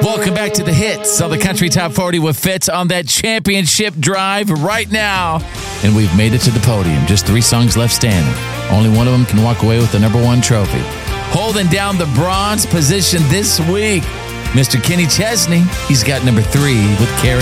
Welcome back to the hits of the Country Top 40 with Fitz on that championship drive right now. And we've made it to the podium. Just 3 songs left standing. Only one of them can walk away with the number 1 trophy. Holding down the bronze position this week, Mr. Kenny Chesney. He's got number 3 with Carrie.